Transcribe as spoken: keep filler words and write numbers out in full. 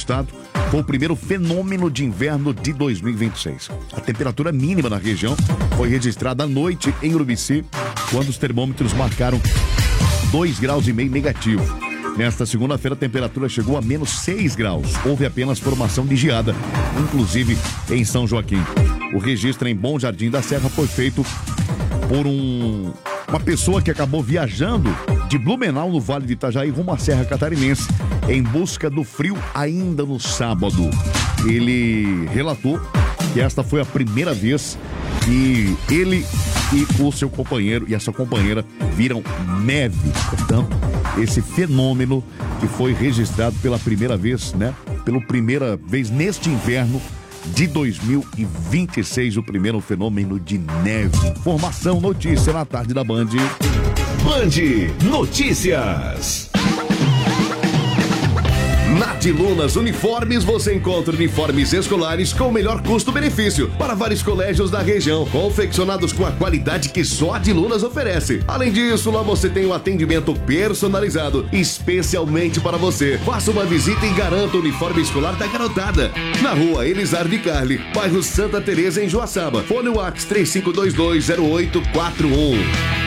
estado, foi o primeiro fenômeno de inverno de dois mil e vinte e seis. A temperatura mínima na região foi registrada à noite em Urubici, quando os termômetros marcaram dois graus e meio negativo. Nesta segunda-feira, a temperatura chegou a menos seis graus. Houve apenas formação de geada, inclusive em São Joaquim. O registro em Bom Jardim da Serra foi feito por um, uma pessoa que acabou viajando de Blumenau, no Vale de Itajaí, rumo à Serra Catarinense, em busca do frio ainda no sábado. Ele relatou que esta foi a primeira vez que ele e o seu companheiro e essa companheira viram neve. Portanto, esse fenômeno que foi registrado pela primeira vez, né? Pela primeira vez neste inverno de dois mil e vinte e seis, o primeiro fenômeno de neve. Informação, notícia na tarde da Band. Band Notícias. Na de Lunas Uniformes você encontra uniformes escolares com o melhor custo-benefício para vários colégios da região, confeccionados com a qualidade que só a de Lunas oferece. Além disso, lá você tem um atendimento personalizado especialmente para você. Faça uma visita e garanta o uniforme escolar da garotada. Na rua Elisar de Carli, bairro Santa Teresa, em Joaçaba. Fone WhatsApp três cinco dois dois zero oito quatro um.